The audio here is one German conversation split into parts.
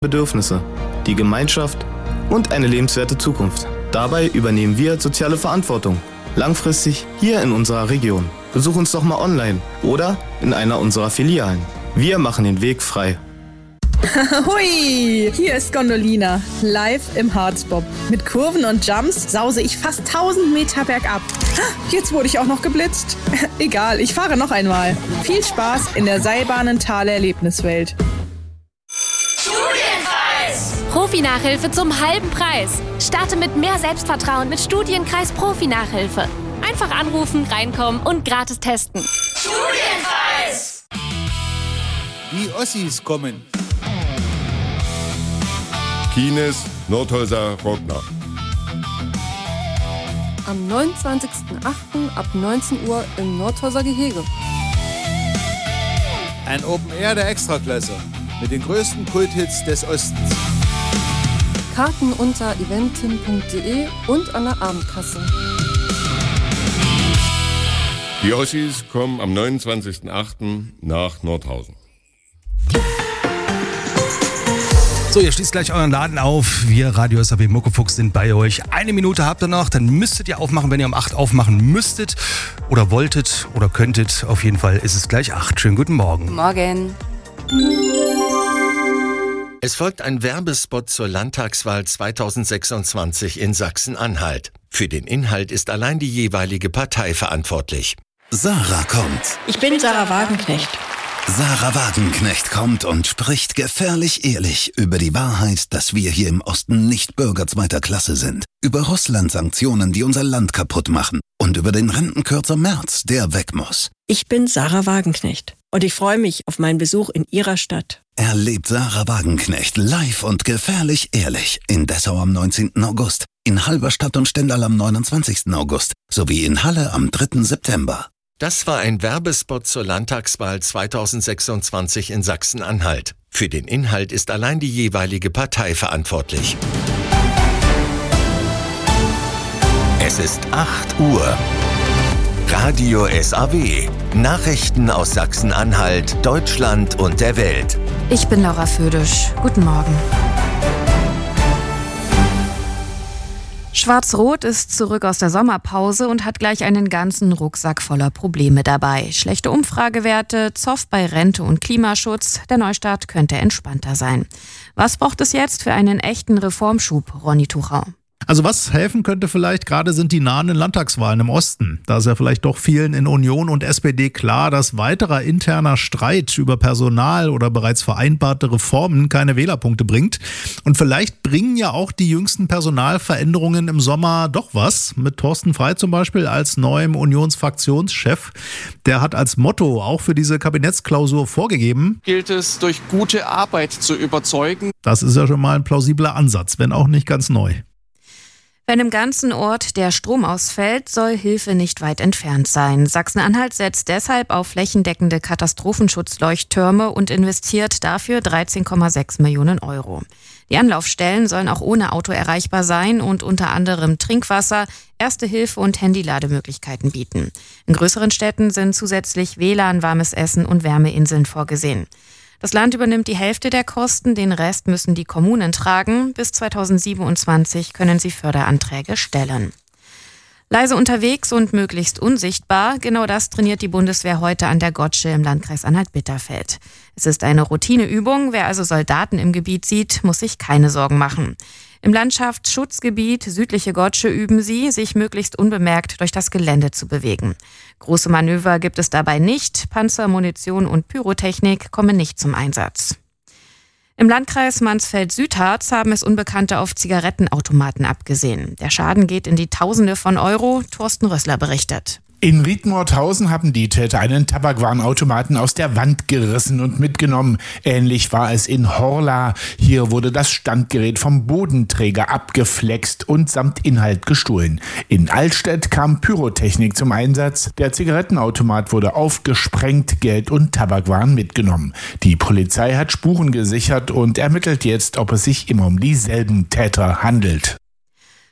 Bedürfnisse, die Gemeinschaft und eine lebenswerte Zukunft. Dabei übernehmen wir soziale Verantwortung. Langfristig hier in unserer Region. Besuch uns doch mal online oder in einer unserer Filialen. Wir machen den Weg frei. Hui, hier ist Gondolina, live im Harzbob. Mit Kurven und Jumps sause ich fast 1000 Meter bergab. Jetzt wurde ich auch noch geblitzt. Egal, ich fahre noch einmal. Viel Spaß in der Seilbahnenthaler Erlebniswelt. Studienkreis! Profi-Nachhilfe zum halben Preis. Starte mit mehr Selbstvertrauen mit Studienkreis Profi-Nachhilfe. Einfach anrufen, reinkommen und gratis testen. Studienkreis! Die Ossis kommen. Kines Nordhäuser Rockner. Am 29.08. ab 19 Uhr im Nordhäuser Gehege. Ein Open Air der Extraklasse mit den größten Kulthits des Ostens. Karten unter eventim.de und an der Abendkasse. Die Ossis kommen am 29.08. nach Nordhausen. So, ihr schließt gleich euren Laden auf. Wir, Radio SAW Muckefuchs, sind bei euch. 1 Minute habt ihr noch, dann müsstet ihr aufmachen, wenn ihr um 8 aufmachen müsstet oder wolltet oder könntet. Auf jeden Fall ist es gleich 8. Schönen guten Morgen. Morgen. Es folgt ein Werbespot zur Landtagswahl 2026 in Sachsen-Anhalt. Für den Inhalt ist allein die jeweilige Partei verantwortlich. Sarah kommt. Ich bin Sarah Wagenknecht. Sarah Wagenknecht kommt und spricht gefährlich ehrlich über die Wahrheit, dass wir hier im Osten nicht Bürger zweiter Klasse sind. Über Russland-Sanktionen, die unser Land kaputt machen. Und über den Rentenkürzer Merz, der weg muss. Ich bin Sarah Wagenknecht und ich freue mich auf meinen Besuch in Ihrer Stadt. Erlebt Sarah Wagenknecht live und gefährlich ehrlich in Dessau am 19. August, in Halberstadt und Stendal am 29. August sowie in Halle am 3. September. Das war ein Werbespot zur Landtagswahl 2026 in Sachsen-Anhalt. Für den Inhalt ist allein die jeweilige Partei verantwortlich. Es ist 8 Uhr. Radio SAW. Nachrichten aus Sachsen-Anhalt, Deutschland und der Welt. Ich bin Laura Födisch. Guten Morgen. Schwarz-Rot ist zurück aus der Sommerpause und hat gleich einen ganzen Rucksack voller Probleme dabei. Schlechte Umfragewerte, Zoff bei Rente und Klimaschutz. Der Neustart könnte entspannter sein. Was braucht es jetzt für einen echten Reformschub, Ronny Tuchau? Also was helfen könnte vielleicht, gerade sind die nahenden Landtagswahlen im Osten. Da ist ja vielleicht doch vielen in Union und SPD klar, dass weiterer interner Streit über Personal oder bereits vereinbarte Reformen keine Wählerpunkte bringt. Und vielleicht bringen ja auch die jüngsten Personalveränderungen im Sommer doch was. Mit Thorsten Frey zum Beispiel als neuem Unionsfraktionschef. Der hat als Motto auch für diese Kabinettsklausur vorgegeben: Gilt es, durch gute Arbeit zu überzeugen. Das ist ja schon mal ein plausibler Ansatz, wenn auch nicht ganz neu. Wenn im ganzen Ort der Strom ausfällt, soll Hilfe nicht weit entfernt sein. Sachsen-Anhalt setzt deshalb auf flächendeckende Katastrophenschutzleuchttürme und investiert dafür 13,6 Millionen Euro. Die Anlaufstellen sollen auch ohne Auto erreichbar sein und unter anderem Trinkwasser, Erste Hilfe und Handylademöglichkeiten bieten. In größeren Städten sind zusätzlich WLAN, warmes Essen und Wärmeinseln vorgesehen. Das Land übernimmt die Hälfte der Kosten, den Rest müssen die Kommunen tragen. Bis 2027 können sie Förderanträge stellen. Leise unterwegs und möglichst unsichtbar, genau das trainiert die Bundeswehr heute an der Gotsche im Landkreis Anhalt-Bitterfeld. Es ist eine Routineübung, wer also Soldaten im Gebiet sieht, muss sich keine Sorgen machen. Im Landschaftsschutzgebiet Südliche Gotsche üben sie, sich möglichst unbemerkt durch das Gelände zu bewegen. Große Manöver gibt es dabei nicht, Panzer, Munition und Pyrotechnik kommen nicht zum Einsatz. Im Landkreis Mansfeld-Südharz haben es Unbekannte auf Zigarettenautomaten abgesehen. Der Schaden geht in die Tausende von Euro, Thorsten Rössler berichtet. In Rietmordhausen haben die Täter einen Tabakwarenautomaten aus der Wand gerissen und mitgenommen. Ähnlich war es in Horla. Hier wurde das Standgerät vom Bodenträger abgeflext und samt Inhalt gestohlen. In Altstedt kam Pyrotechnik zum Einsatz. Der Zigarettenautomat wurde aufgesprengt, Geld und Tabakwaren mitgenommen. Die Polizei hat Spuren gesichert und ermittelt jetzt, ob es sich immer um dieselben Täter handelt.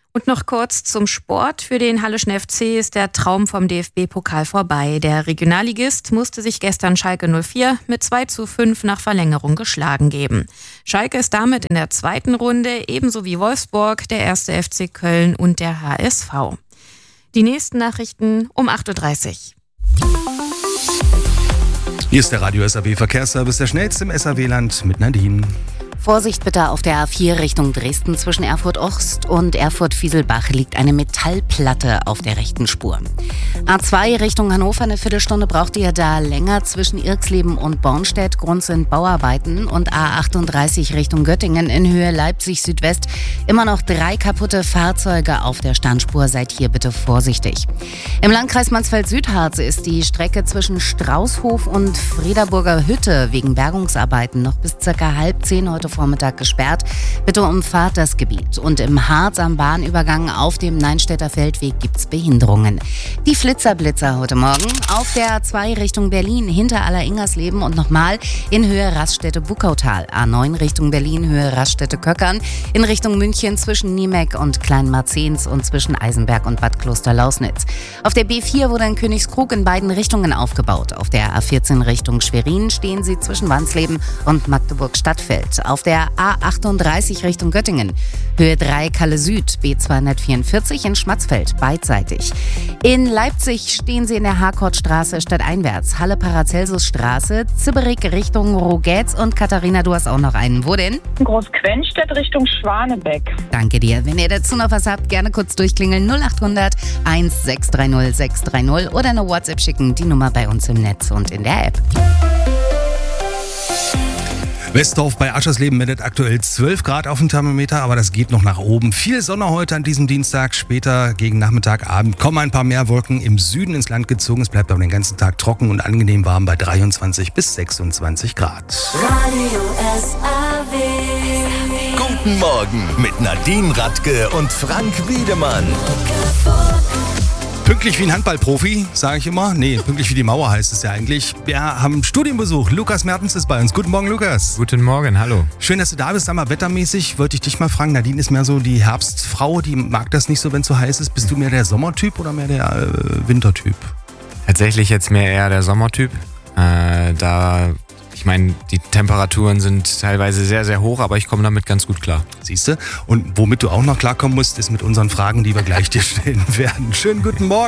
Und noch kurz zum Sport. Für den Halleschen FC ist der Traum vom DFB-Pokal vorbei. Der Regionalligist musste sich gestern Schalke 04 mit 2:5 nach Verlängerung geschlagen geben. Schalke ist damit in der zweiten Runde, ebenso wie Wolfsburg, der 1. FC Köln und der HSV. Die nächsten Nachrichten um 8:30 Uhr. Hier ist der Radio SAW Verkehrsservice, der schnellste im SAW-Land mit Nadine. Vorsicht bitte auf der A4 Richtung Dresden. Zwischen Erfurt-Ost und Erfurt-Fieselbach liegt eine Metallplatte auf der rechten Spur. A2 Richtung Hannover, eine Viertelstunde braucht ihr da länger zwischen Irxleben und Bornstedt. Grund sind Bauarbeiten. Und A38 Richtung Göttingen in Höhe Leipzig-Südwest. Immer noch 3 kaputte Fahrzeuge auf der Standspur. Seid hier bitte vorsichtig. Im Landkreis Mansfeld-Südharz ist die Strecke zwischen Straußhof und Friederburger Hütte wegen Bergungsarbeiten noch bis ca. 9:30 heute Vormittag gesperrt. Bitte umfahrt das Gebiet. Und im Harz am Bahnübergang auf dem Neinstädter Feldweg gibt's Behinderungen. Die Flitzer-Blitzer heute Morgen auf der A2 Richtung Berlin hinter Aller-Ingersleben und nochmal in Höhe Raststätte-Buckautal. A9 Richtung Berlin, Höhe Raststätte-Köckern. In Richtung München zwischen Niemeck und Kleinmarzens und zwischen Eisenberg und Bad Klosterlausnitz. Auf der B4 wurde in Königskrug in beiden Richtungen aufgebaut. Auf der A14 Richtung Schwerin stehen sie zwischen Wansleben und Magdeburg-Stadtfeld. Auf der A38 Richtung Göttingen, Höhe 3 Kalle Süd, B244 in Schmatzfeld, beidseitig. In Leipzig stehen sie in der Harkortstraße stadteinwärts, Halle Paracelsusstraße, Zibberig Richtung Rogetz und Katharina, du hast auch noch einen. Wo denn? Großquenstedt Richtung Schwanebeck. Danke dir. Wenn ihr dazu noch was habt, gerne kurz durchklingeln 0800 1630 630 oder eine WhatsApp schicken, die Nummer bei uns im Netz und in der App. Westdorf bei Aschersleben meldet aktuell 12 Grad auf dem Thermometer, aber das geht noch nach oben. Viel Sonne heute an diesem Dienstag, später gegen Nachmittag, Abend kommen ein paar mehr Wolken im Süden ins Land gezogen. Es bleibt aber den ganzen Tag trocken und angenehm warm bei 23 bis 26 Grad. Radio SAW. Guten Morgen mit Nadine Radke und Frank Wiedemann. Pünktlich wie ein Handballprofi, sage ich immer. Nee, pünktlich wie die Mauer heißt es ja eigentlich. Wir haben Studienbesuch. Lukas Mertens ist bei uns. Guten Morgen, Lukas. Guten Morgen, hallo. Schön, dass du da bist. Sag mal, wettermäßig wollte ich dich mal fragen. Nadine ist mehr so die Herbstfrau, die mag das nicht so, wenn es so heiß ist. Bist du mehr der Sommertyp oder mehr der Wintertyp? Tatsächlich jetzt mehr eher der Sommertyp. Ich meine, die Temperaturen sind teilweise sehr, sehr hoch, aber ich komme damit ganz gut klar. Siehst du? Und womit du auch noch klarkommen musst, ist mit unseren Fragen, die wir gleich dir stellen werden. Schönen guten Morgen.